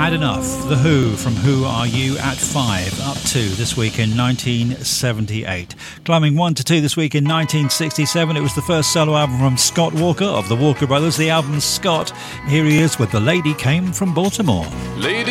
Had Enough. The Who from Who Are You at 5, up to this week in 1978. Climbing 1 to 2 this week in 1967. It was the first solo album from Scott Walker of the Walker Brothers, the album Scott. Here he is with The Lady Came from Baltimore. Lady